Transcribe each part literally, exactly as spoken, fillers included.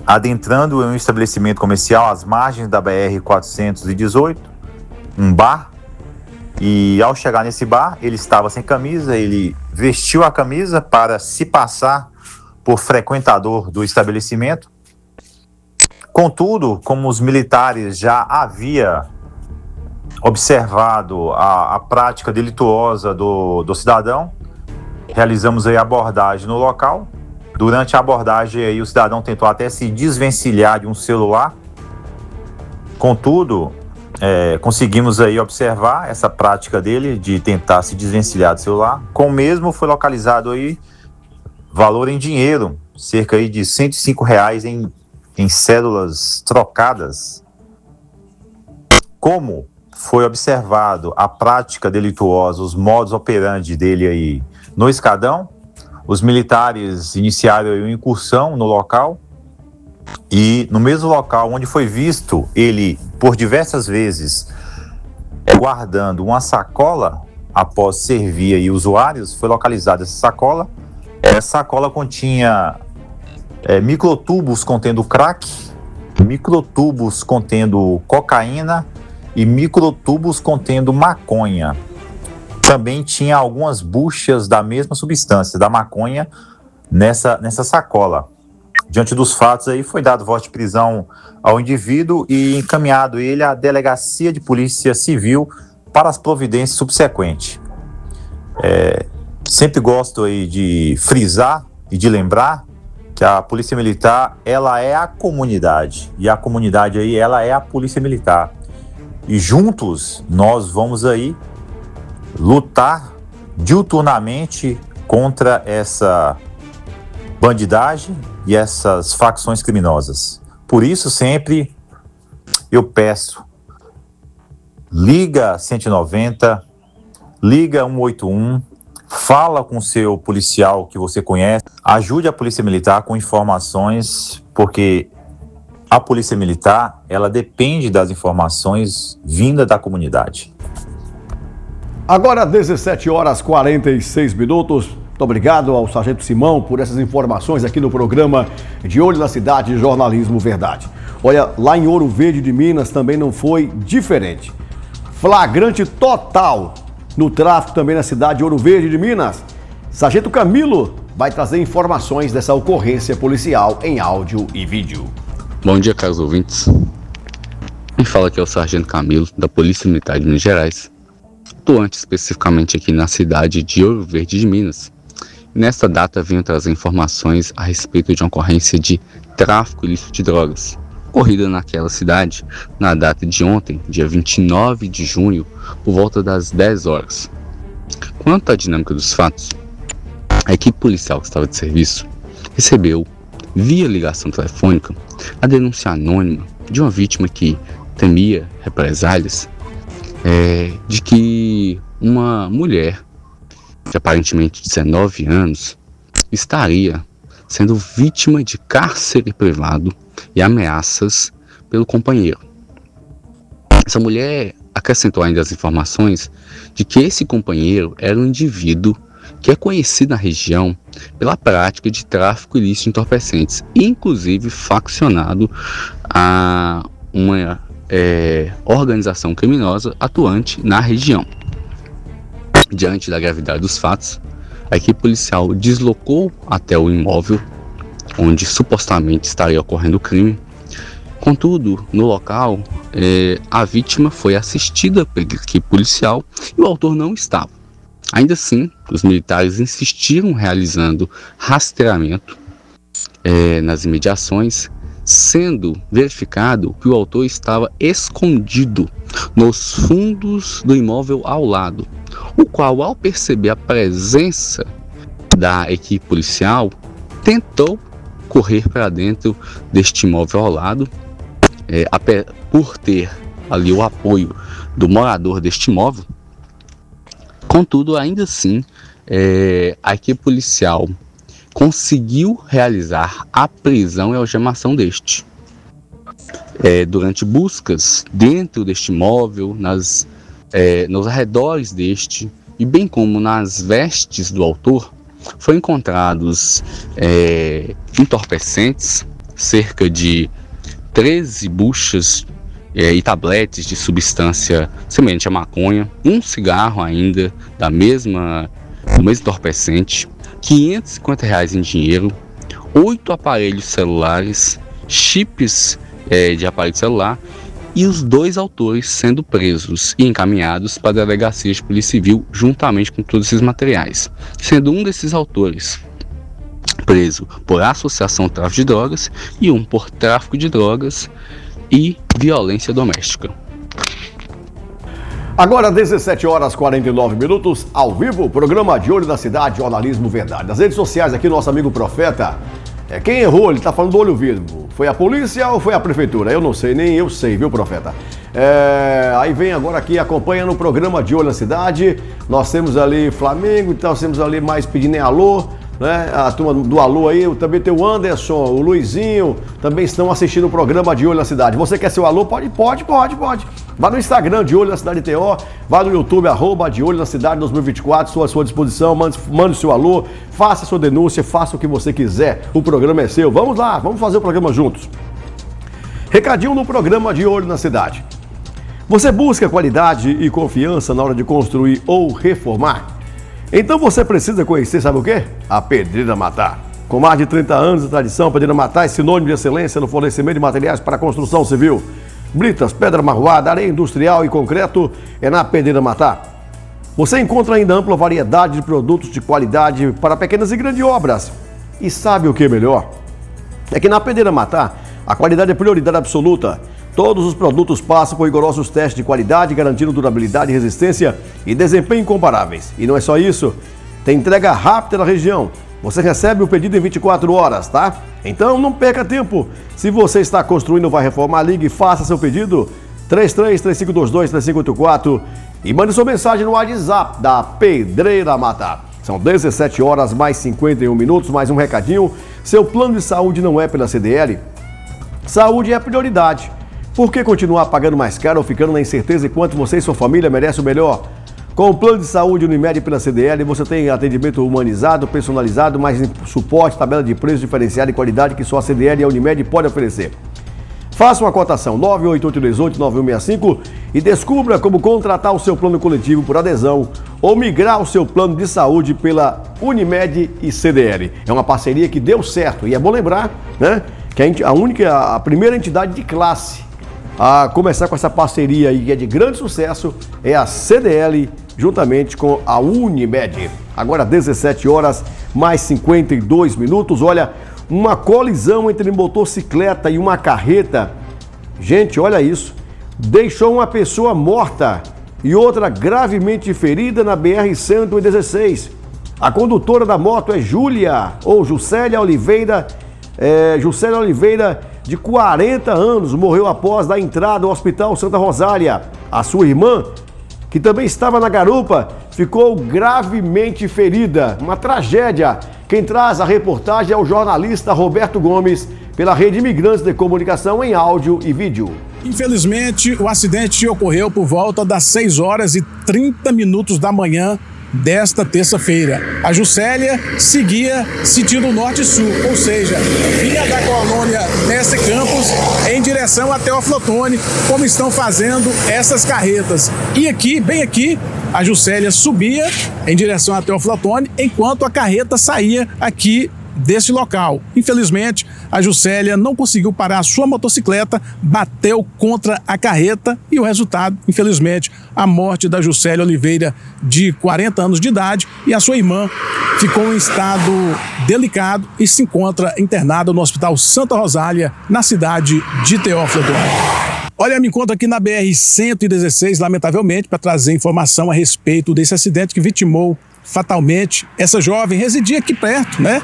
adentrando em um estabelecimento comercial às margens da B R quatrocentos e dezoito, um bar, e ao chegar nesse bar, ele estava sem camisa, ele vestiu a camisa para se passar por frequentador do estabelecimento. Contudo, como os militares já haviam observado a, a prática delituosa do, do cidadão, realizamos aí a abordagem no local. Durante a abordagem, aí, o cidadão tentou até se desvencilhar de um celular. Contudo, é, conseguimos aí observar essa prática dele de tentar se desvencilhar do celular. Com o mesmo foi localizado aí valor em dinheiro, cerca aí de cento e cinco reais em, em cédulas trocadas. Como foi observado a prática delituosa, os modus operandi dele aí no Escadão, os militares iniciaram aí uma incursão no local e no mesmo local onde foi visto ele por diversas vezes guardando uma sacola após servir aí usuários, foi localizada essa sacola. Essa sacola continha é, microtubos contendo crack, microtubos contendo cocaína e microtubos contendo maconha. Também tinha algumas buchas da mesma substância, da maconha, nessa, nessa sacola. Diante dos fatos, aí foi dado voto de prisão ao indivíduo e encaminhado ele à Delegacia de Polícia Civil para as providências subsequentes. É, sempre gosto aí de frisar e de lembrar que a Polícia Militar, ela é a comunidade, e a comunidade aí, ela é a Polícia Militar. E juntos nós vamos aí lutar diuturnamente contra essa bandidagem e essas facções criminosas. Por isso, sempre eu peço, liga cento e noventa, liga um oito um, fala com o seu policial que você conhece, ajude a Polícia Militar com informações, porque a Polícia Militar, ela depende das informações vindas da comunidade. Agora, dezessete horas e quarenta e seis minutos. Muito obrigado ao Sargento Simão por essas informações aqui no programa De Olho na Cidade, Jornalismo Verdade. Olha, lá em Ouro Verde de Minas também não foi diferente. Flagrante total no tráfico também na cidade de Ouro Verde de Minas. Sargento Camilo vai trazer informações dessa ocorrência policial em áudio e vídeo. Bom dia, caros ouvintes. Quem fala aqui é o Sargento Camilo, da Polícia Militar de Minas Gerais, atuante especificamente aqui na cidade de Ouro Verde de Minas. Nesta data venho trazer informações a respeito de uma ocorrência de tráfico ilícito de drogas, ocorrida naquela cidade na data de ontem, dia vinte e nove de junho, por volta das dez horas. Quanto à dinâmica dos fatos, a equipe policial que estava de serviço recebeu, via ligação telefônica, a denúncia anônima de uma vítima que temia represálias, é, de que uma mulher de aparentemente dezenove anos estaria sendo vítima de cárcere privado e ameaças pelo companheiro. Essa mulher acrescentou ainda as informações de que esse companheiro era um indivíduo que é conhecido na região pela prática de tráfico ilícito de entorpecentes, inclusive faccionado a uma é, organização criminosa atuante na região. Diante da gravidade dos fatos, a equipe policial deslocou até o imóvel onde supostamente estaria ocorrendo o crime. Contudo, no local, é, a vítima foi assistida pela equipe policial e o autor não estava. Ainda assim, os militares insistiram realizando rastreamento é, nas imediações, sendo verificado que o autor estava escondido nos fundos do imóvel ao lado, o qual, ao perceber a presença da equipe policial, tentou correr para dentro deste imóvel ao lado, é, por ter ali o apoio do morador deste imóvel. Contudo, ainda assim, é, a equipe policial conseguiu realizar a prisão e algemação deste. É, durante buscas dentro deste imóvel, nas, é, nos arredores deste, e bem como nas vestes do autor, foram encontrados é, entorpecentes, cerca de treze buchas é, e tabletes de substância semelhante à maconha, um cigarro ainda da mesma, do mesmo entorpecente, quinhentos e cinquenta reais em dinheiro, oito aparelhos celulares, chips é, de aparelho celular e os dois autores sendo presos e encaminhados para a delegacia de polícia civil juntamente com todos esses materiais, sendo um desses autores preso por associação ao tráfico de drogas e um por tráfico de drogas e violência doméstica. Agora, dezessete horas e quarenta e nove minutos, ao vivo, programa De Olho na Cidade, Jornalismo Verdade. Nas redes sociais aqui, nosso amigo Profeta, é, quem errou, ele tá falando do olho vivo. Foi a polícia ou foi a prefeitura? Eu não sei, nem eu sei, viu, Profeta? É, aí vem agora aqui, acompanha no programa De Olho na Cidade. Nós temos ali Flamengo, então nós temos ali mais pedindo em alô, né? A turma do alô aí, também tem o Anderson, o Luizinho, também estão assistindo o programa De Olho na Cidade. Você quer seu alô? Pode, pode, pode, pode. Vá no Instagram, De Olho na Cidade T O, vá no YouTube, arroba De Olho na Cidade dois mil e vinte e quatro, estou à sua disposição, mande, mande o seu alô, faça a sua denúncia, faça o que você quiser, o programa é seu. Vamos lá, vamos fazer o programa juntos. Recadinho no programa De Olho na Cidade. Você busca qualidade e confiança na hora de construir ou reformar? Então você precisa conhecer, sabe o quê? A Pedreira Matar. Com mais de trinta anos de tradição, a Pedreira Matar é sinônimo de excelência no fornecimento de materiais para a construção civil. Britas, pedra marroada, areia industrial e concreto é na Pedreira Matar. Você encontra ainda ampla variedade de produtos de qualidade para pequenas e grandes obras. E sabe o que é melhor? É que na Pedreira Matar a qualidade é prioridade absoluta. Todos os produtos passam por rigorosos testes de qualidade, garantindo durabilidade, resistência e desempenho incomparáveis. E não é só isso, tem entrega rápida na região. Você recebe o pedido em vinte e quatro horas, tá? Então não perca tempo. Se você está construindo ou vai reformar, ligue e faça seu pedido. três três três cinco dois dois três cinco oito quatro e mande sua mensagem no WhatsApp da Pedreira Matar. São dezessete horas mais cinquenta e um minutos, mais um recadinho. Seu plano de saúde não é pela C D L? Saúde é a prioridade. Por que continuar pagando mais caro ou ficando na incerteza enquanto você e sua família merecem o melhor? Com o plano de saúde Unimed pela C D L, você tem atendimento humanizado, personalizado, mais suporte, tabela de preço diferenciada e qualidade que só a C D L e a Unimed pode oferecer. Faça uma cotação nove oito oito um oito nove um seis cinco e descubra como contratar o seu plano coletivo por adesão ou migrar o seu plano de saúde pela Unimed e C D L. É uma parceria que deu certo e é bom lembrar, né, que a, a única, a primeira entidade de classe a começar com essa parceria aí que é de grande sucesso é a C D L juntamente com a Unimed. Agora dezessete horas mais cinquenta e dois minutos. Olha, uma colisão entre motocicleta e uma carreta. Gente, olha isso. Deixou uma pessoa morta e outra gravemente ferida na B R cento e dezesseis. A condutora da moto é Júlia ou Juscelia Oliveira, é, Juscelia Oliveira, de quarenta anos, morreu após dar entrada ao Hospital Santa Rosália. A sua irmã, que também estava na garupa, ficou gravemente ferida. Uma tragédia. Quem traz a reportagem é o jornalista Roberto Gomes, pela Rede Imigrantes de Comunicação em áudio e vídeo. Infelizmente, o acidente ocorreu por volta das seis horas e trinta minutos da manhã desta terça-feira. A Juscelia seguia sentido norte-sul, ou seja, vinha da colônia Mestre Campos em direção até o Flotone, como estão fazendo essas carretas. E aqui, bem aqui, a Juscelia subia em direção até o Flotone, enquanto a carreta saía aqui desse local. Infelizmente, a Juscelia não conseguiu parar a sua motocicleta, bateu contra a carreta e o resultado, infelizmente, a morte da Juscelia Oliveira, de quarenta anos de idade, e a sua irmã ficou em estado delicado e se encontra internada no Hospital Santa Rosália, na cidade de Teófilo Otoni. Olha, me encontro aqui na B R cento e dezesseis, lamentavelmente, para trazer informação a respeito desse acidente que vitimou fatalmente essa jovem. Residia aqui perto, né?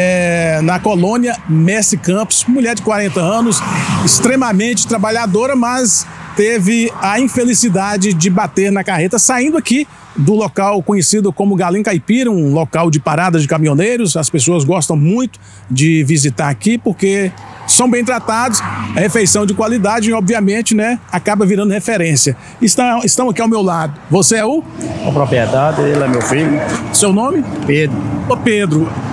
É, na colônia Mestre Campos, mulher de quarenta anos, extremamente trabalhadora, mas teve a infelicidade de bater na carreta, saindo aqui do local conhecido como Galinho Caipira, um local de parada de caminhoneiros. As pessoas gostam muito de visitar aqui porque são bem tratados, a refeição de qualidade e, obviamente, né, acaba virando referência. Estão, estão aqui ao meu lado. Você é o? A propriedade, ele é meu filho. Seu nome? Pedro. Ô Pedro,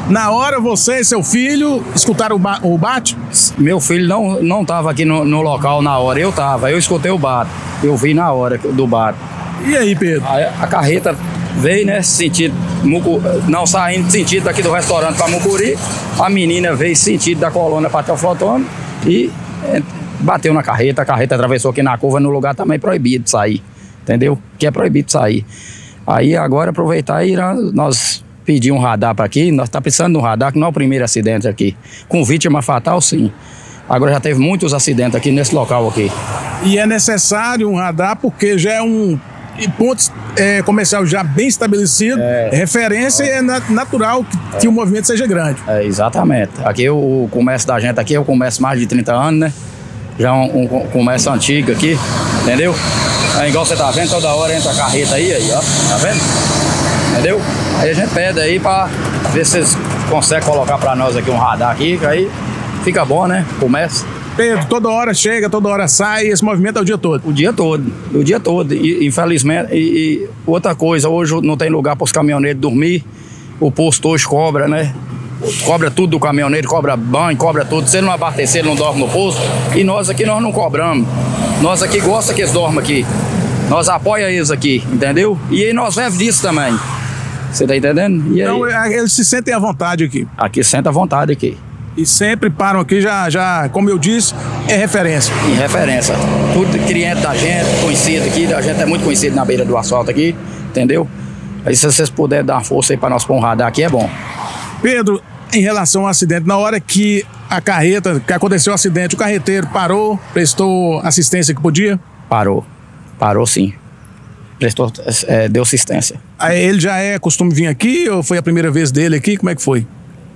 Na hora você e seu filho escutaram o, ba o bate? Meu filho não não estava aqui no, no local na hora, eu estava, eu escutei o bate, eu vi na hora do bate. E aí, Pedro? A, a carreta veio, né, sentido, Mucu, não saindo sentido daqui do restaurante para Mucuri, a menina veio sentido da colônia para Teoflotone e é, bateu na carreta, a carreta atravessou aqui na curva, no lugar também proibido de sair, entendeu? Que é proibido de sair. Aí agora aproveitar e nós pedir um radar para aqui, nós tá precisando de um radar, que não é o primeiro acidente aqui. Com vítima fatal, sim. Agora já teve muitos acidentes aqui nesse local aqui. E é necessário um radar porque já é um ponto é, comercial já bem estabelecido, é, referência é, e é natural que, é, que o movimento seja grande. É, exatamente. Aqui o, o comércio da gente aqui é o comércio mais de trinta anos, né? Já um, um comércio antigo aqui, entendeu? É igual você tá vendo, toda hora entra a carreta aí, aí, ó, tá vendo? Entendeu? Aí a gente pede aí pra ver se vocês conseguem colocar pra nós aqui um radar aqui, que aí fica bom, né? Comércio. Pedro, toda hora chega, toda hora sai, esse movimento é o dia todo? O dia todo, o dia todo. E, infelizmente, e, e outra coisa, hoje não tem lugar para os caminhoneiros dormir, o posto hoje cobra, né? Cobra tudo do caminhoneiro, cobra banho, cobra tudo. Se ele não abastecer, ele não dorme no posto. E nós aqui, nós não cobramos. Nós aqui gostamos que eles dormam aqui. Nós apoiamos eles aqui, entendeu? E aí nós vivemos disso também. Você tá entendendo? E aí, então eles se sentem à vontade aqui? Aqui sentem à vontade aqui. E sempre param aqui, já, já, como eu disse, é referência. Em referência. Tudo cliente da gente, conhecido aqui, a gente é muito conhecido na beira do asfalto aqui, entendeu? Aí se vocês puderem dar uma força aí para nós pôr um radar aqui, é bom. Pedro, em relação ao acidente, na hora que a carreta, que aconteceu o acidente, o carreteiro parou, prestou assistência que podia? Parou, parou sim. Prestou, é, deu assistência. Aí ele já é costume vir aqui ou foi a primeira vez dele aqui? Como é que foi?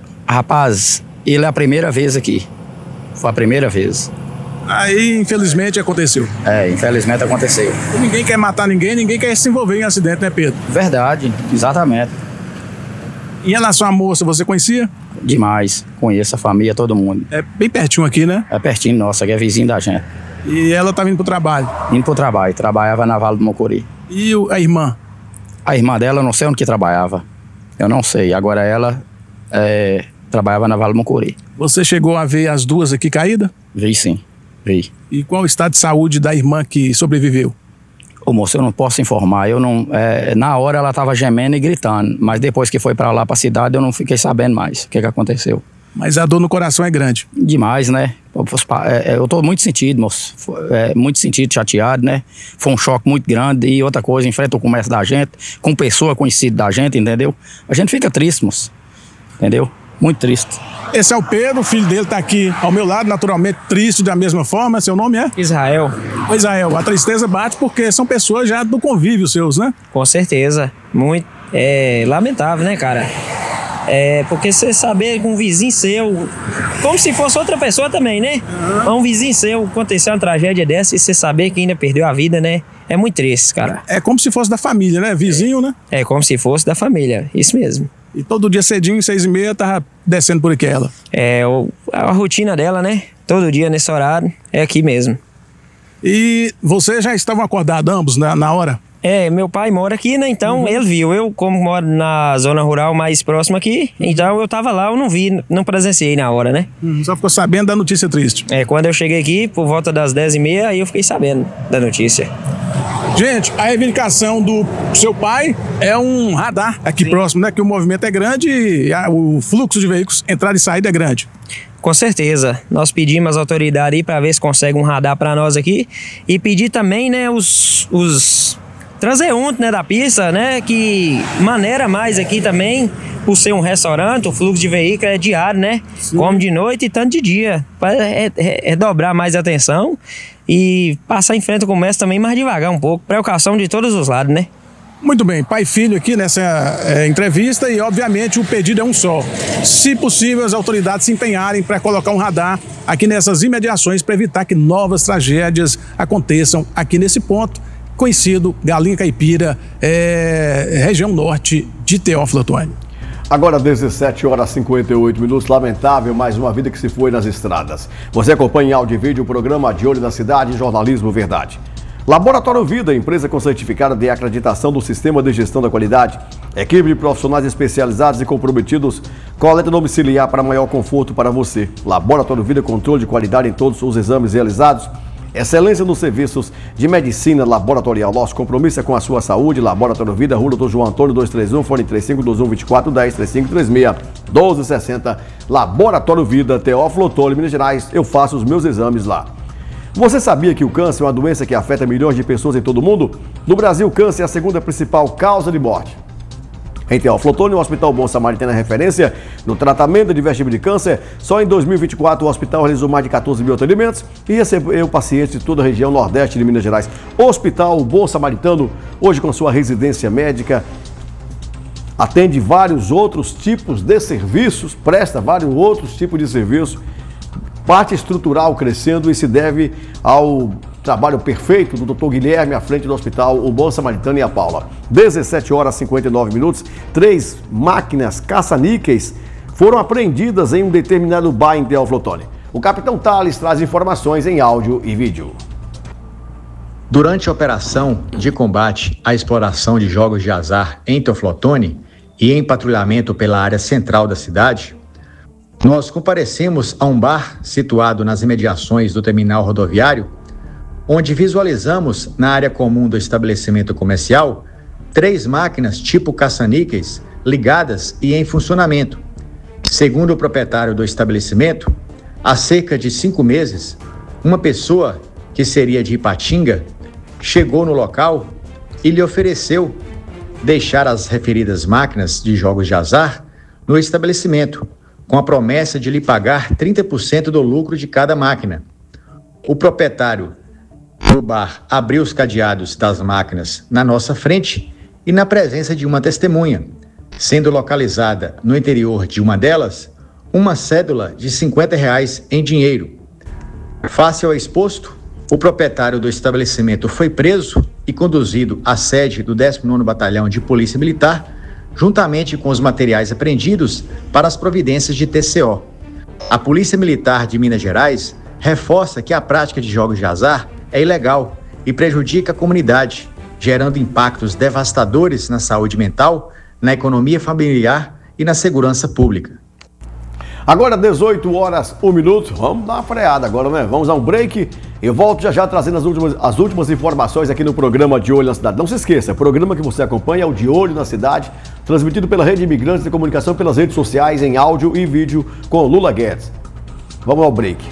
Rapaz, ele é a primeira vez aqui. Foi a primeira vez. Aí, infelizmente, aconteceu. É, infelizmente aconteceu. E ninguém quer matar ninguém, ninguém quer se envolver em acidente, né, Pedro? Verdade, exatamente. Em relação à moça, você conhecia? Demais. Conheço a família, todo mundo. É bem pertinho aqui, né? É pertinho, nossa, que é vizinho da gente. E ela estava indo pro trabalho? Indo pro trabalho, trabalhava na Vale do Mucuri. E a irmã? A irmã dela, eu não sei onde que trabalhava. Eu não sei. Agora ela é, trabalhava na Vale do Mucuri. Você chegou a ver as duas aqui caídas? Vi sim, vi. E qual o estado de saúde da irmã que sobreviveu? Ô moço, eu não posso informar. Eu não, é, na hora ela estava gemendo e gritando, mas depois que foi para lá, para a cidade, eu não fiquei sabendo mais o que, que aconteceu. Mas a dor no coração é grande. Demais, né? Eu tô muito sentido, moço. É, muito sentido, chateado, né? Foi um choque muito grande. E outra coisa, enfrenta o comércio da gente, com pessoa conhecida da gente, entendeu? A gente fica triste, moço. Entendeu? Muito triste. Esse é o Pedro, o filho dele tá aqui ao meu lado, naturalmente triste da mesma forma. Seu nome é? Israel. Ô, Israel, a tristeza bate porque são pessoas já do convívio seus, né? Com certeza. Muito é, lamentável, né, cara? É, porque você saber com um vizinho seu, como se fosse outra pessoa também, né? Uhum. Um vizinho seu acontecer uma tragédia dessa e você saber que ainda perdeu a vida, né? É muito triste, cara. É como se fosse da família, né? Vizinho, é. né? É como se fosse da família, isso mesmo. E todo dia cedinho, seis e meia, tava descendo por aqui ela. É o, a rotina dela, né? Todo dia nesse horário, é aqui mesmo. E vocês já estavam acordados ambos na, na hora? É, meu pai mora aqui, né? Então uhum. ele viu. Eu, como moro na zona rural mais próxima aqui, então eu tava lá, eu não vi, não presenciei na hora, né? Uhum. Só ficou sabendo da notícia triste. É, quando eu cheguei aqui, por volta das dez e meia, aí eu fiquei sabendo da notícia. Gente, a reivindicação do seu pai é um radar aqui Sim. próximo, né? Que o movimento é grande e a, o fluxo de veículos, entrada e saída é grande. Com certeza. Nós pedimos às autoridades aí para ver se consegue um radar para nós aqui e pedir também, né, os... os transeunte, né, da pista, né, que maneira mais aqui também, por ser um restaurante, o fluxo de veículo é diário, né, Sim. como de noite e tanto de dia, para é, é, é dobrar mais a atenção e passar em frente ao comércio também mais devagar um pouco, precaução de todos os lados, né. Muito bem, pai e filho aqui nessa é, entrevista e obviamente o pedido é um só. Se possível, as autoridades se empenharem para colocar um radar aqui nessas imediações para evitar que novas tragédias aconteçam aqui nesse ponto, conhecido Galinha Caipira, é, região norte de Teófilo Otoni. Agora dezessete horas e cinquenta e oito minutos, lamentável, mais uma vida que se foi nas estradas. Você acompanha em áudio e vídeo o programa De Olho na Cidade, Jornalismo Verdade. Laboratório Vida, empresa com certificado de acreditação do Sistema de Gestão da Qualidade. Equipe de profissionais especializados e comprometidos. Coleta domiciliar para maior conforto para você. Laboratório Vida, controle de qualidade em todos os exames realizados. Excelência nos serviços de medicina laboratorial. Nosso compromisso é com a sua saúde. Laboratório Vida, Rua Doutor João Antônio, dois três um, fone três cinco dois um dois quatro um zero, três cinco três seis, um dois seis zero. Laboratório Vida, Teófilo Otoni, Minas Gerais. Eu faço os meus exames lá. Você sabia que o câncer é uma doença que afeta milhões de pessoas em todo o mundo? No Brasil, o câncer é a segunda principal causa de morte. Em Teófilo Otoni, o Hospital Bom Samaritano é referência no tratamento de diversos tipos de câncer. Só em dois mil e vinte e quatro, o hospital realizou mais de quatorze mil atendimentos e recebeu pacientes de toda a região nordeste de Minas Gerais. O Hospital Bom Samaritano, hoje com sua residência médica, atende vários outros tipos de serviços, presta vários outros tipos de serviços. Parte estrutural crescendo e se deve ao trabalho perfeito do doutor Guilherme à frente do hospital O Bom Samaritano e a Paula. dezessete horas e cinquenta e nove minutos, três máquinas caça-níqueis foram apreendidas em um determinado bar em Teófilo Otoni. O capitão Thales traz informações em áudio e vídeo. Durante a operação de combate à exploração de jogos de azar em Teófilo Otoni e em patrulhamento pela área central da cidade, nós comparecemos a um bar situado nas imediações do terminal rodoviário, onde visualizamos na área comum do estabelecimento comercial três máquinas tipo caça-níqueis ligadas e em funcionamento. Segundo o proprietário do estabelecimento, há cerca de cinco meses, uma pessoa que seria de Ipatinga chegou no local e lhe ofereceu deixar as referidas máquinas de jogos de azar no estabelecimento, com a promessa de lhe pagar trinta por cento do lucro de cada máquina. O proprietário do bar abriu os cadeados das máquinas na nossa frente e na presença de uma testemunha, sendo localizada no interior de uma delas uma cédula de cinquenta reais em dinheiro. Face ao exposto, o proprietário do estabelecimento foi preso e conduzido à sede do décimo nono Batalhão de Polícia Militar, juntamente com os materiais apreendidos para as providências de T C O. A Polícia Militar de Minas Gerais reforça que a prática de jogos de azar é ilegal e prejudica a comunidade, gerando impactos devastadores na saúde mental, na economia familiar e na segurança pública. Agora dezoito horas, um minuto, vamos dar uma freada agora, né? Vamos dar um break. Eu volto já já trazendo as últimas, as últimas informações aqui no programa De Olho na Cidade. Não se esqueça, o programa que você acompanha é o De Olho na Cidade, transmitido pela Rede Imigrantes de Comunicação pelas redes sociais em áudio e vídeo com Lula Guedes. Vamos ao break.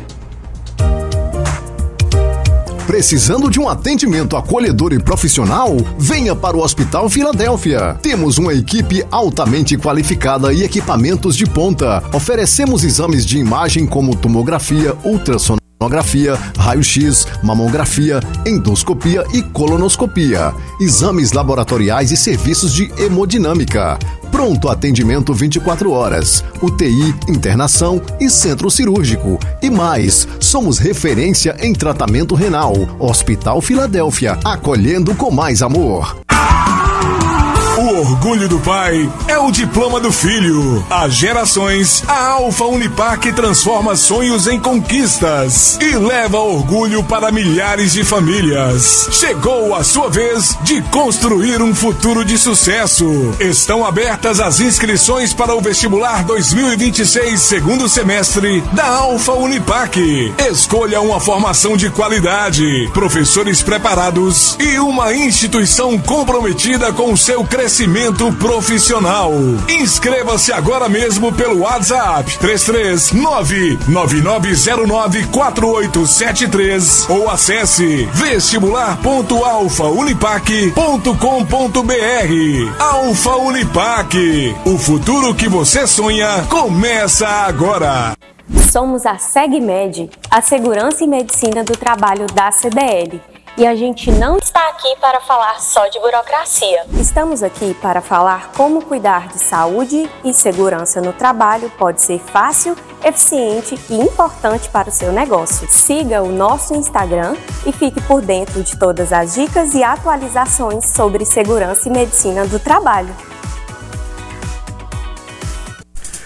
Precisando de um atendimento acolhedor e profissional? Venha para o Hospital Filadélfia. Temos uma equipe altamente qualificada e equipamentos de ponta. Oferecemos exames de imagem como tomografia, ultrassonografia, raio-x, mamografia, endoscopia e colonoscopia. Exames laboratoriais e serviços de hemodinâmica. Pronto atendimento vinte e quatro horas, U T I, internação e centro cirúrgico. E mais, somos referência em tratamento renal. Hospital Filadélfia, acolhendo com mais amor. O orgulho do pai é o diploma do filho. Há gerações, a Alfa Unipac transforma sonhos em conquistas e leva orgulho para milhares de famílias. Chegou a sua vez de construir um futuro de sucesso. Estão abertas as inscrições para o vestibular dois mil e vinte e seis, segundo semestre da Alfa Unipac. Escolha uma formação de qualidade, professores preparados e uma instituição comprometida com o seu crescimento Crescimento profissional. Inscreva-se agora mesmo pelo WhatsApp três três nove nove nove zero nove quatro oito sete três ou acesse vestibular ponto alfa unipac ponto com ponto br. Alfa Unipac, o futuro que você sonha começa agora. Somos a SegMed, a Segurança e Medicina do Trabalho da C D L. E a gente não está aqui para falar só de burocracia. Estamos aqui para falar como cuidar de saúde e segurança no trabalho pode ser fácil, eficiente e importante para o seu negócio. Siga o nosso Instagram e fique por dentro de todas as dicas e atualizações sobre segurança e medicina do trabalho.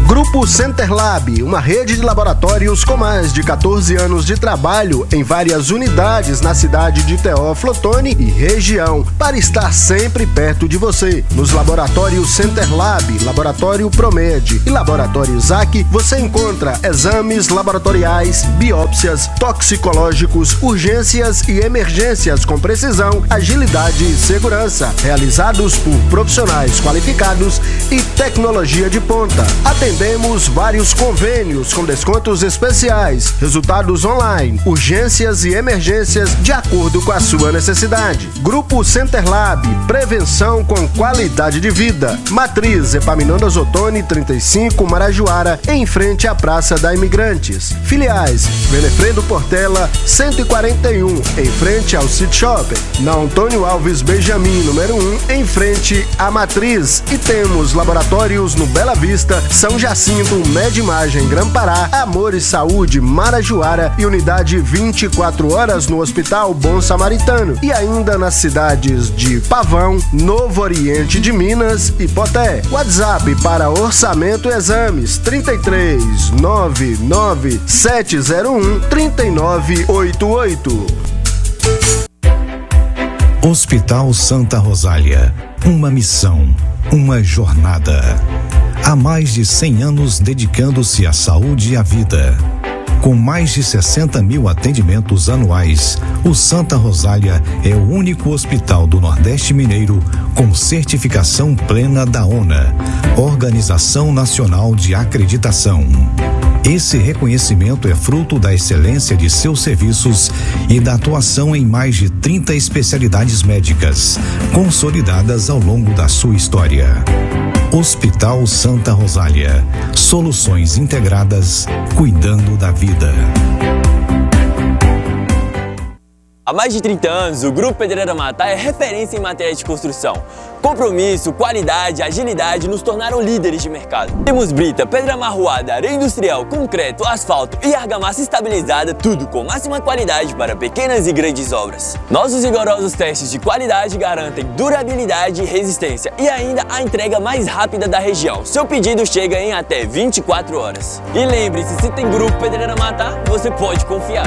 Grupo Centerlab, uma rede de laboratórios com mais de quatorze anos de trabalho em várias unidades na cidade de Teófilo Otoni e região, para estar sempre perto de você. Nos laboratórios Centerlab, Laboratório Promed e Laboratório Zac, você encontra exames laboratoriais, biópsias, toxicológicos, urgências e emergências com precisão, agilidade e segurança, realizados por profissionais qualificados e tecnologia de ponta. Atendemos vários convênios com descontos especiais, resultados online, urgências e emergências de acordo com a sua necessidade. Grupo Centerlab, prevenção com qualidade de vida. Matriz Epaminondas Otoni trinta e cinco, Marajoara, em frente à Praça da Imigrantes. Filiais Benefredo Portela cento e quarenta e um, em frente ao City Shopping. Na Antônio Alves Benjamin, número um, em frente à Matriz. E temos laboratórios no Bela Vista, São Jacinto, Medimagem, Grã-Pará, Amor e Saúde, Marajoara e unidade vinte e quatro horas no Hospital Bom Samaritano. E ainda nas cidades de Pavão, Novo Oriente de Minas e Poté. WhatsApp para orçamento e exames trinta e três, nove nove sete zero um, três nove oito oito. Hospital Santa Rosália, uma missão, uma jornada. Há mais de cem anos dedicando-se à saúde e à vida. Com mais de sessenta mil atendimentos anuais, o Santa Rosália é o único hospital do Nordeste Mineiro com certificação plena da ONA, Organização Nacional de Acreditação. Esse reconhecimento é fruto da excelência de seus serviços e da atuação em mais de trinta especialidades médicas, consolidadas ao longo da sua história. Hospital Santa Rosália. Soluções integradas, cuidando da vida. Há mais de trinta anos, o Grupo Pedreira Matá é referência em matéria de construção. Compromisso, qualidade, agilidade nos tornaram líderes de mercado. Temos brita, pedra amarroada, areia industrial, concreto, asfalto e argamassa estabilizada, tudo com máxima qualidade para pequenas e grandes obras. Nossos rigorosos testes de qualidade garantem durabilidade e resistência e ainda a entrega mais rápida da região. Seu pedido chega em até vinte e quatro horas. E lembre-se, se tem Grupo Pedreira Matá, você pode confiar.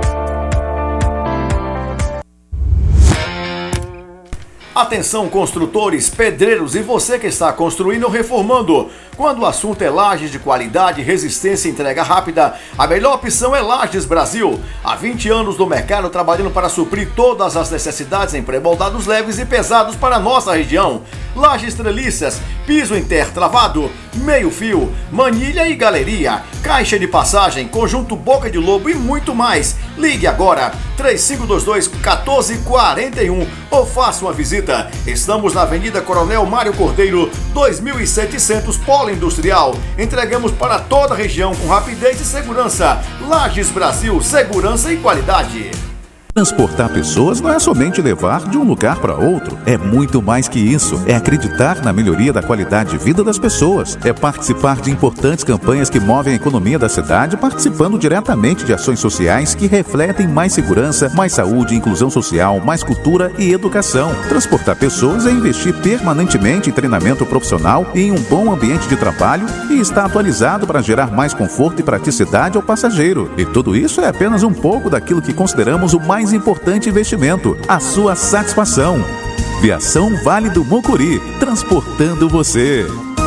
Atenção, construtores, pedreiros e você que está construindo ou reformando. Quando o assunto é lajes de qualidade, resistência e entrega rápida, a melhor opção é Lajes Brasil. Há vinte anos no mercado trabalhando para suprir todas as necessidades em pré-moldados leves e pesados para a nossa região. Lajes treliças, piso intertravado, meio fio, manilha e galeria, caixa de passagem, conjunto boca de lobo e muito mais. Ligue agora, três cinco dois dois, um quatro quatro um ou faça uma visita. Estamos na Avenida Coronel Mário Cordeiro, dois mil e setecentos, Polo Industrial. Entregamos para toda a região com rapidez e segurança. Lajes Brasil, segurança e qualidade. Transportar pessoas não é somente levar de um lugar para outro, é muito mais que isso. É acreditar na melhoria da qualidade de vida das pessoas, é participar de importantes campanhas que movem a economia da cidade, participando diretamente de ações sociais que refletem mais segurança, mais saúde, inclusão social, mais cultura e educação. Transportar pessoas é investir permanentemente em treinamento profissional e em um bom ambiente de trabalho e estar atualizado para gerar mais conforto e praticidade ao passageiro. E tudo isso é apenas um pouco daquilo que consideramos o mais mais importante investimento, a sua satisfação. Viação Vale do Mucuri, transportando você.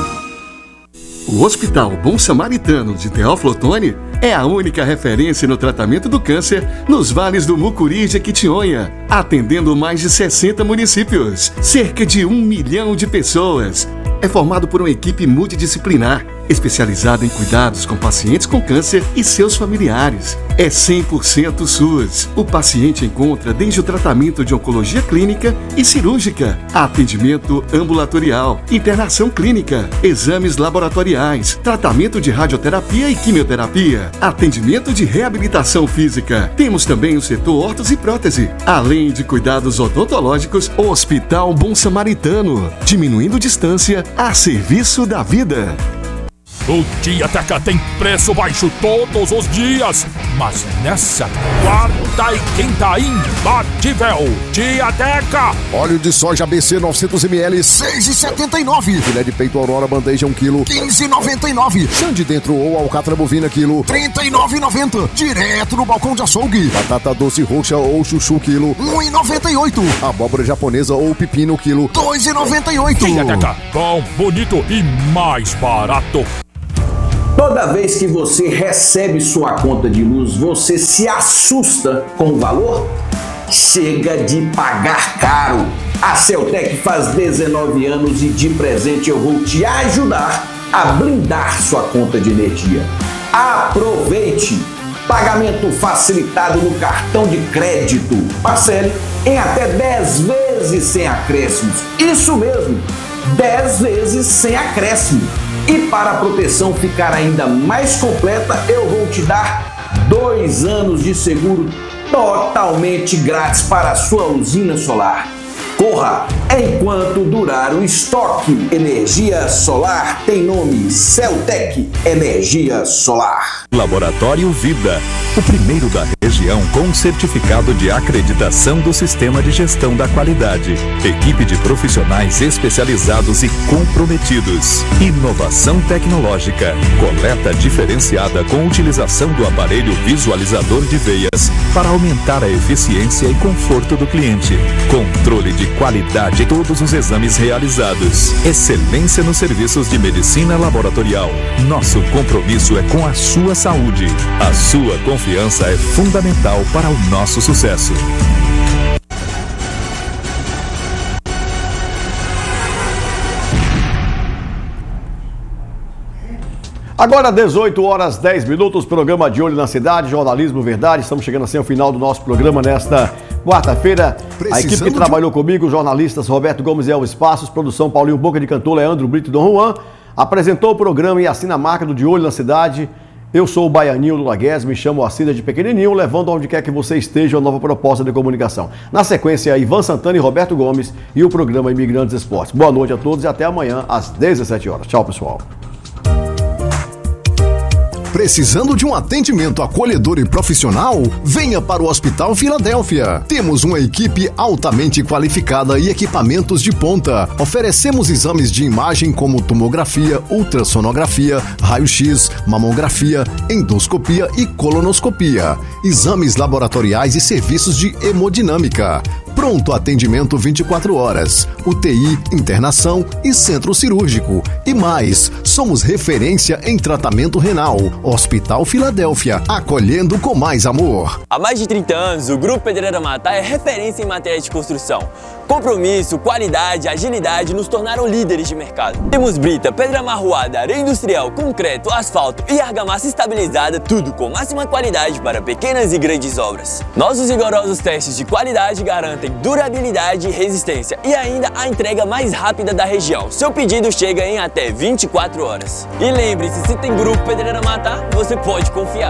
O Hospital Bom Samaritano de Teófilo Otoni é a única referência no tratamento do câncer nos vales do Mucuri e Jequitinhonha, atendendo mais de sessenta municípios, cerca de um milhão de pessoas. É formado por uma equipe multidisciplinar, especializada em cuidados com pacientes com câncer e seus familiares. É cem por cento SUS. O paciente encontra desde o tratamento de oncologia clínica e cirúrgica, atendimento ambulatorial, internação clínica, exames laboratoriais, tratamento de radioterapia e quimioterapia, atendimento de reabilitação física. Temos também o setor ortos e prótese, além de cuidados odontológicos. Hospital Bom Samaritano, diminuindo distância a serviço da vida. O Tiateca tem preço baixo todos os dias, mas nessa quarta e quinta imbatível. Tiateca. Óleo de soja A B C novecentos mililitros, seis reais e setenta e nove centavos. Filé de peito Aurora bandeja um quilo, quinze reais e noventa e nove centavos. Xande dentro ou alcatra bovina quilo, trinta e nove reais e noventa centavos. Direto no balcão de açougue. Batata doce roxa ou chuchu quilo, um real e noventa e oito centavos. Abóbora japonesa ou pepino quilo, dois reais e noventa e oito centavos. Tiateca, bom, bonito e mais barato. Toda vez que você recebe sua conta de luz, você se assusta com o valor? Chega de pagar caro! A Celtec faz dezenove anos e de presente eu vou te ajudar a blindar sua conta de energia. Aproveite! Pagamento facilitado no cartão de crédito. Parcele em até dez vezes sem acréscimos. Isso mesmo! dez vezes sem acréscimo. E para a proteção ficar ainda mais completa, eu vou te dar dois anos de seguro totalmente grátis para a sua usina solar. Corra enquanto durar o estoque. Energia solar tem nome: Celtec Energia Solar. Laboratório Vida, o primeiro da região com certificado de acreditação do Sistema de Gestão da Qualidade. Equipe de profissionais especializados e comprometidos. Inovação tecnológica. Coleta diferenciada com utilização do aparelho visualizador de veias para aumentar a eficiência e conforto do cliente. Controle de qualidade em todos os exames realizados. Excelência nos serviços de medicina laboratorial. Nosso compromisso é com a sua saúde. A sua confiança é fundamental para o nosso sucesso. Agora dezoito horas dez minutos, programa De Olho na Cidade, Jornalismo Verdade. Estamos chegando assim ao final do nosso programa nesta quarta-feira. A equipe que trabalhou comigo, jornalistas Roberto Gomes e Elvis Passos, produção Paulinho Boca de Cantor, Leandro Brito e Dom Juan, apresentou o programa e assina a marca do De Olho na Cidade. Eu sou o Baianinho do Lagués, me chamo Acida de Pequenininho, levando onde quer que você esteja uma nova proposta de comunicação. Na sequência, Ivan Santana e Roberto Gomes e o programa Imigrantes Esportes. Boa noite a todos e até amanhã às dezessete horas. Tchau, pessoal. Precisando de um atendimento acolhedor e profissional? Venha para o Hospital Filadélfia. Temos uma equipe altamente qualificada e equipamentos de ponta. Oferecemos exames de imagem como tomografia, ultrassonografia, raio-x, mamografia, endoscopia e colonoscopia. Exames laboratoriais e serviços de hemodinâmica. Pronto atendimento vinte e quatro horas. U T I, internação e centro cirúrgico. E mais, somos referência em tratamento renal. Hospital Filadélfia, acolhendo com mais amor. Há mais de trinta anos, o Grupo Pedreira Matar é referência em matéria de construção. Compromisso, qualidade, agilidade nos tornaram líderes de mercado. Temos brita, pedra amarroada, areia industrial, concreto, asfalto e argamassa estabilizada, tudo com máxima qualidade para pequenas e grandes obras. Nossos rigorosos testes de qualidade garantem durabilidade e resistência e ainda a entrega mais rápida da região. Seu pedido chega em até vinte e quatro horas. E lembre-se, se tem Grupo Pedreira Matar, você pode confiar.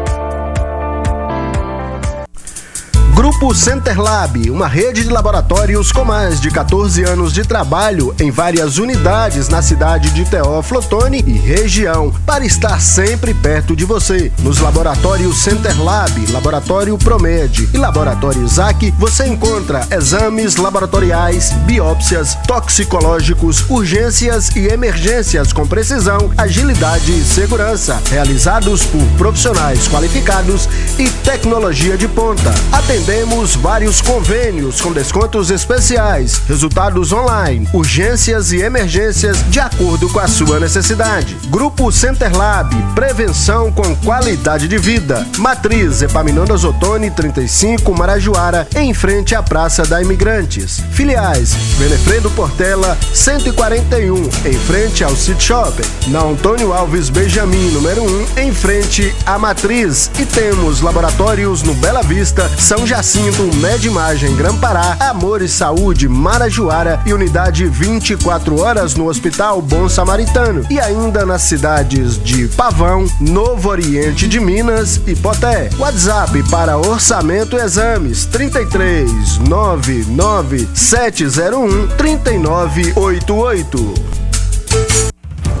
Grupo Centerlab, uma rede de laboratórios com mais de quatorze anos de trabalho em várias unidades na cidade de Teófilo Otoni e região, para estar sempre perto de você. Nos laboratórios Centerlab, Laboratório Promed e Laboratório Isaac, você encontra exames laboratoriais, biópsias, toxicológicos, urgências e emergências com precisão, agilidade e segurança, realizados por profissionais qualificados e tecnologia de ponta. Atendemos vários convênios com descontos especiais, resultados online, urgências e emergências de acordo com a sua necessidade. Grupo Centerlab, prevenção com qualidade de vida. Matriz Epaminondas Otoni trinta e cinco, Marajoara, em frente à Praça da Imigrantes. Filiais: Benefredo Portela cento e quarenta e um, em frente ao City Shopping. Na Antônio Alves Benjamin, número um, em frente à Matriz. E temos laboratórios no Bela Vista, São Jacinto, Medimagem, Grã-Pará, Amor e Saúde, Marajoara e unidade vinte e quatro horas no Hospital Bom Samaritano. E ainda nas cidades de Pavão, Novo Oriente de Minas e Poté. WhatsApp para orçamento e exames trinta e três, nove nove sete zero um, três nove oito oito.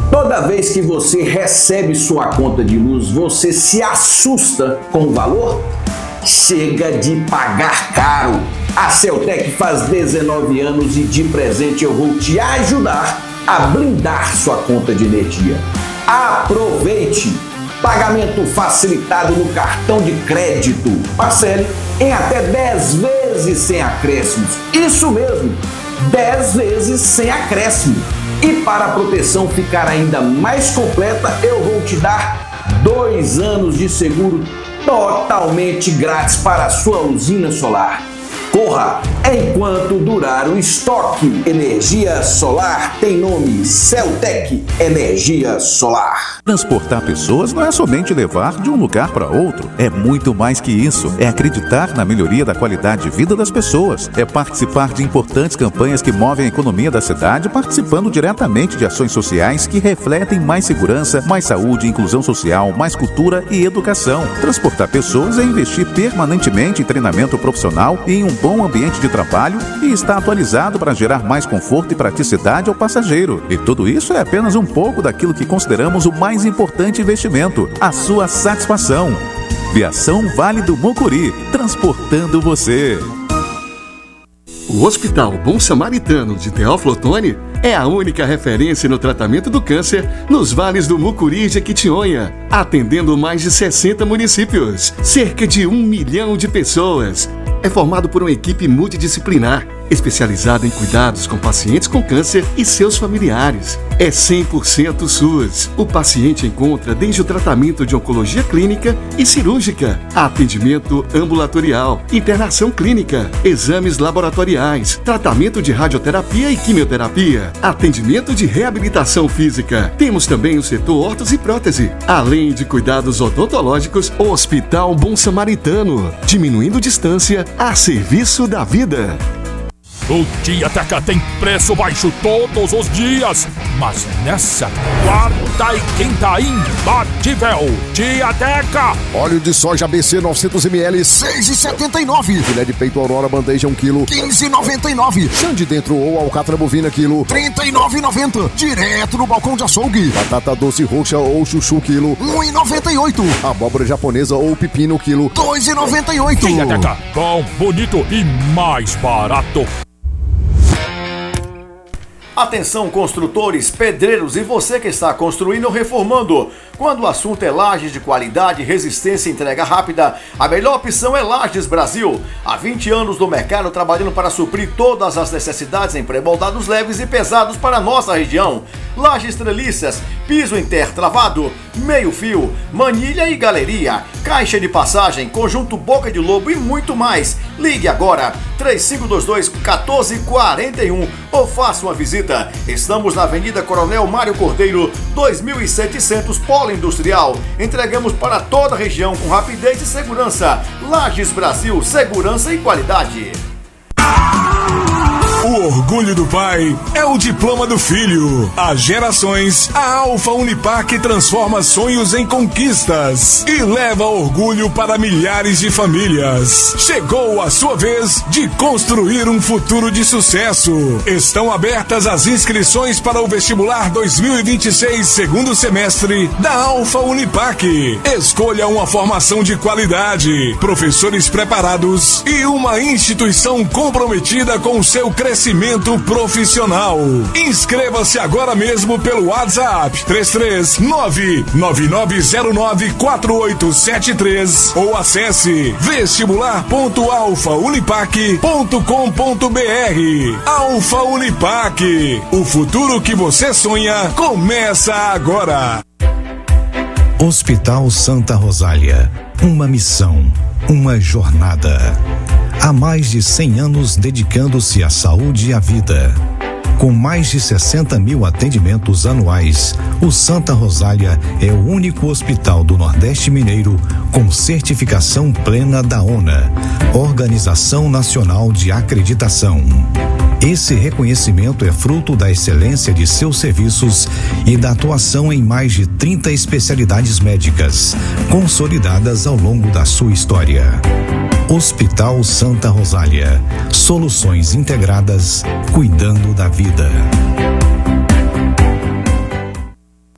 Toda vez que você recebe sua conta de luz, você se assusta com o valor? Chega de pagar caro. A Celtec faz dezenove anos e de presente eu vou te ajudar a blindar sua conta de energia. Aproveite! Pagamento facilitado no cartão de crédito. Parcele em até dez vezes sem acréscimos. Isso mesmo, dez vezes sem acréscimo. E para a proteção ficar ainda mais completa, eu vou te dar dois anos de seguro totalmente grátis para a sua usina solar. Corra enquanto durar o estoque. Energia solar tem nome: Celtec Energia Solar. Transportar pessoas não é somente levar de um lugar para outro. É muito mais que isso. É acreditar na melhoria da qualidade de vida das pessoas. É participar de importantes campanhas que movem a economia da cidade, participando diretamente de ações sociais que refletem mais segurança, mais saúde, inclusão social, mais cultura e educação. Transportar pessoas é investir permanentemente em treinamento profissional e em um bom ambiente de trabalho e está atualizado para gerar mais conforto e praticidade ao passageiro. E tudo isso é apenas um pouco daquilo que consideramos o mais importante investimento: a sua satisfação. Viação Vale do Mucuri, transportando você. O Hospital Bom Samaritano de Teófilo Otoni é a única referência no tratamento do câncer nos vales do Mucuri e Jequitinhonha, atendendo mais de sessenta municípios, cerca de um milhão de pessoas. É formado por uma equipe multidisciplinar, especializada em cuidados com pacientes com câncer e seus familiares. É cem por cento SUS. O paciente encontra desde o tratamento de oncologia clínica e cirúrgica, atendimento ambulatorial, internação clínica, exames laboratoriais, tratamento de radioterapia e quimioterapia, atendimento de reabilitação física. Temos também o setor órtese e prótese, além de cuidados odontológicos. Hospital Bom Samaritano, diminuindo distância a serviço da vida. O Diateca tem preço baixo todos os dias, mas nessa quarta e quinta imbatível. Diateca! Óleo de soja A B C novecentos mililitros, seis reais e setenta e nove centavos. Filé de peito Aurora bandeja um quilo, quinze reais e noventa e nove centavos. Chã de dentro ou alcatra bovina quilo, trinta e nove reais e noventa centavos. Direto no balcão de açougue. Batata doce roxa ou chuchu quilo, um real e noventa e oito centavos. Abóbora japonesa ou pepino quilo, dois reais e noventa e oito centavos. Diateca, bom, bonito e mais barato. Atenção, construtores, pedreiros e você que está construindo ou reformando. Quando o assunto é lajes de qualidade, resistência e entrega rápida, a melhor opção é Lajes Brasil. Há vinte anos no mercado, trabalhando para suprir todas as necessidades em pré-moldados leves e pesados para a nossa região. Lajes treliças, piso intertravado, meio fio, manilha e galeria, caixa de passagem, conjunto boca de lobo e muito mais. Ligue agora, três cinco dois dois, um quatro quatro um ou faça uma visita. Estamos na Avenida Coronel Mário Cordeiro, dois mil e setecentos, Polo Industrial. Entregamos para toda a região com rapidez e segurança. Lajes Brasil, segurança e qualidade. O orgulho do pai é o diploma do filho. Há gerações, a Alfa Unipac transforma sonhos em conquistas e leva orgulho para milhares de famílias. Chegou a sua vez de construir um futuro de sucesso. Estão abertas as inscrições para o vestibular dois mil e vinte e seis, segundo semestre da Alfa Unipac. Escolha uma formação de qualidade, professores preparados e uma instituição comprometida com o seu crescimento Crescimento profissional. Inscreva-se agora mesmo pelo WhatsApp três três nove, nove nove zero nove, quatro oito sete três ou acesse vestibular ponto alfa unipac ponto com ponto br. Alfa Unipac, o futuro que você sonha começa agora. Hospital Santa Rosália, uma missão, uma jornada. Há mais de cem anos dedicando-se à saúde e à vida. Com mais de sessenta mil atendimentos anuais, o Santa Rosália é o único hospital do Nordeste Mineiro com certificação plena da ONA, Organização Nacional de Acreditação. Esse reconhecimento é fruto da excelência de seus serviços e da atuação em mais de trinta especialidades médicas, consolidadas ao longo da sua história. Hospital Santa Rosália. Soluções integradas, cuidando da vida.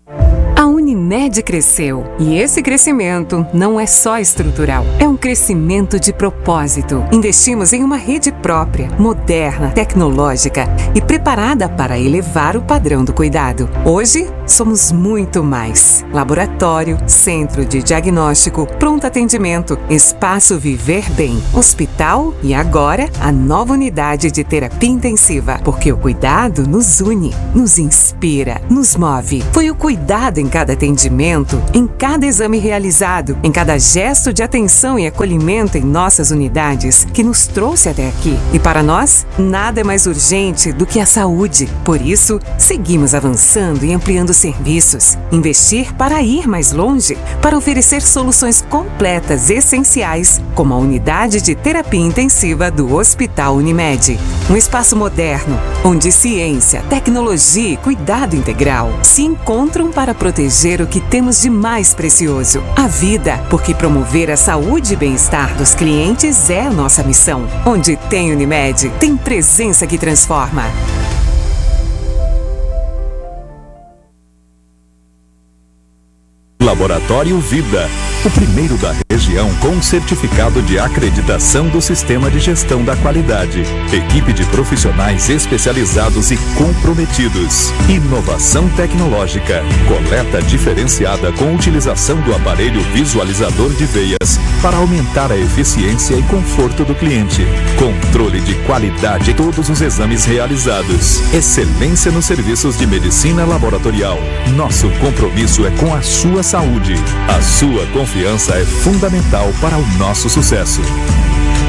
Unimed cresceu. E esse crescimento não é só estrutural, é um crescimento de propósito. Investimos em uma rede própria, moderna, tecnológica e preparada para elevar o padrão do cuidado. Hoje, somos muito mais. Laboratório, centro de diagnóstico, pronto atendimento, espaço Viver Bem, hospital e agora a nova unidade de terapia intensiva. Porque o cuidado nos une, nos inspira, nos move. Foi o cuidado em cada atendimento, em cada exame realizado, em cada gesto de atenção e acolhimento em nossas unidades que nos trouxe até aqui. E para nós, nada é mais urgente do que a saúde. Por isso, seguimos avançando e ampliando serviços. Investir para ir mais longe, para oferecer soluções completas e essenciais, como a unidade de terapia intensiva do Hospital Unimed. Um espaço moderno, onde ciência, tecnologia e cuidado integral se encontram para proteger o que temos de mais precioso, a vida, porque promover a saúde e bem-estar dos clientes é a nossa missão. Onde tem Unimed, tem presença que transforma. Laboratório Vida, o primeiro da região com certificado de acreditação do Sistema de Gestão da Qualidade. Equipe de profissionais especializados e comprometidos. Inovação tecnológica. Coleta diferenciada com utilização do aparelho visualizador de veias para aumentar a eficiência e conforto do cliente. Controle de qualidade em todos os exames realizados. Excelência nos serviços de medicina laboratorial. Nosso compromisso é com a sua saúde. A sua confiança é fundamental para o nosso sucesso.